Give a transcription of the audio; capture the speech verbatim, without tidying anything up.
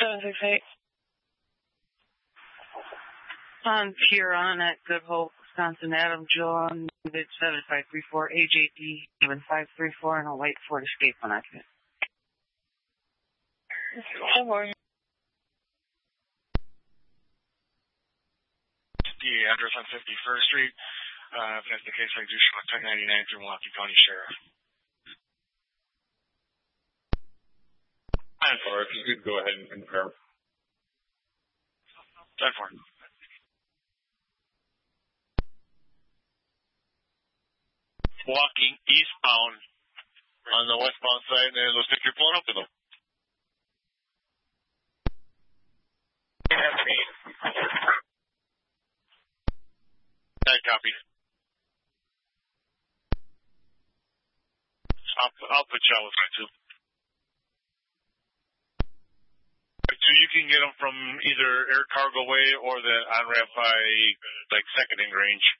seven six eight. On Huron at Good Hope, Wisconsin, Adam John, bid seven five three four, A J D seven five three four, and I'll wait for it to escape when I can. Good morning. The address on fifty-first Street. Uh, if that's the case, I do show a ten ninety-nine through Milwaukee County Sheriff. ten four, if you could go ahead and confirm. ten four. Walking eastbound on the westbound side, and those pictures pulling up to them. I copy. I'll, I'll put you on with that too. So you can get them from either Air Cargo Way or the on-ramp by, like, Second in Range.